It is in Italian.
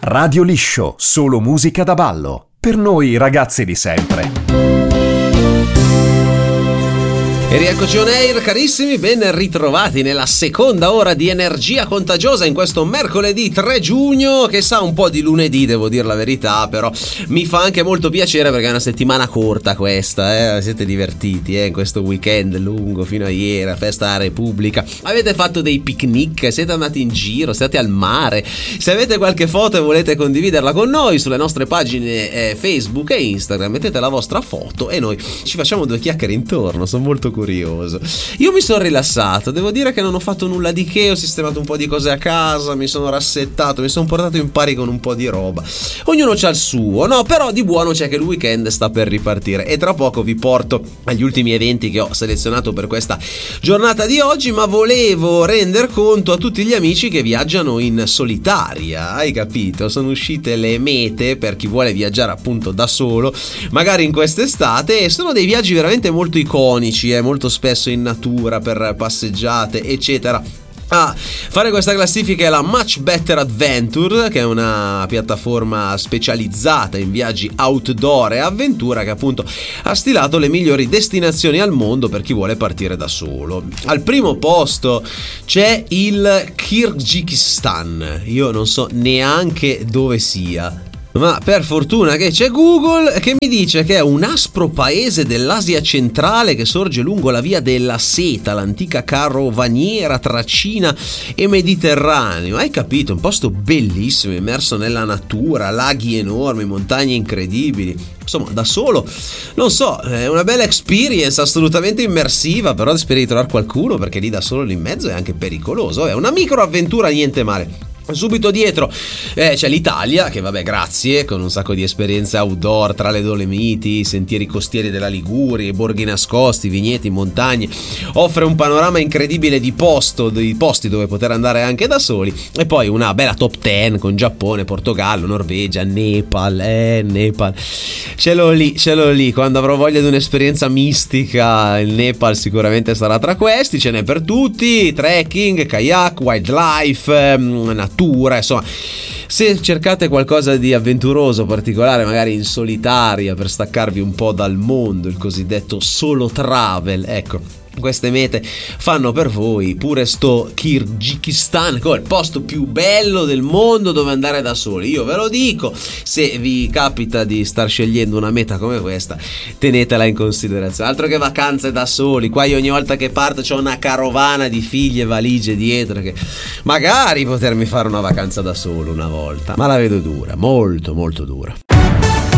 Radio Liscio, solo musica da ballo. Per noi ragazzi di sempre. E rieccoci on air, carissimi, ben ritrovati nella seconda ora di Energia Contagiosa in questo mercoledì 3 giugno che sa un po' di lunedì, devo dire la verità, però mi fa anche molto piacere perché è una settimana corta questa, siete divertiti in questo weekend lungo fino a ieri, a festa della Repubblica, avete fatto dei picnic, siete andati in giro, siete al mare, se avete qualche foto e volete condividerla con noi sulle nostre pagine Facebook e Instagram mettete la vostra foto e noi ci facciamo due chiacchiere intorno, sono molto curioso. Io mi sono rilassato, devo dire che non ho fatto nulla di che, ho sistemato un po' di cose a casa, mi sono rassettato, mi sono portato in pari con un po' di roba. Ognuno c'ha il suo, no? Però di buono c'è che il weekend sta per ripartire e tra poco vi porto agli ultimi eventi che ho selezionato per questa giornata di oggi, ma volevo render conto a tutti gli amici che viaggiano in solitaria, hai capito? Sono uscite le mete per chi vuole viaggiare appunto da solo, magari in quest'estate, e sono dei viaggi veramente molto iconici, molto spesso in natura per passeggiate eccetera. A fare questa classifica è la Much Better Adventure, che è una piattaforma specializzata in viaggi outdoor e avventura che appunto ha stilato le migliori destinazioni al mondo per chi vuole partire da solo. Al primo posto c'è il Kirghizistan, io non so neanche dove sia, ma per fortuna che c'è Google che mi dice che è un aspro paese dell'Asia centrale che sorge lungo la via della seta, l'antica carovaniera tra Cina e Mediterraneo. Hai capito? Un posto bellissimo, immerso nella natura, laghi enormi, montagne incredibili. Insomma, da solo, non so, è una bella experience, assolutamente immersiva, però speri di trovare qualcuno perché lì da solo lì in mezzo è anche pericoloso. È una microavventura, niente male. Subito dietro c'è l'Italia, che vabbè grazie, con un sacco di esperienze outdoor tra le Dolomiti, i sentieri costieri della Liguria, i borghi nascosti, vigneti, montagne, offre un panorama incredibile di posti dove poter andare anche da soli, e poi una bella top 10 con Giappone, Portogallo, Norvegia, Nepal, ce l'ho lì, quando avrò voglia di un'esperienza mistica il Nepal sicuramente sarà tra questi, ce n'è per tutti, trekking, kayak, wildlife, natura, insomma, se cercate qualcosa di avventuroso, particolare, magari in solitaria per staccarvi un po' dal mondo, il cosiddetto solo travel, ecco, queste mete fanno per voi. Pure sto Kirghizistan, il posto più bello del mondo dove andare da soli, io ve lo dico, se vi capita di star scegliendo una meta come questa tenetela in considerazione. Altro che vacanze da soli, qua io ogni volta che parto c'ho una carovana di figli e valigie dietro, che magari potermi fare una vacanza da solo una volta, ma la vedo dura, molto molto dura.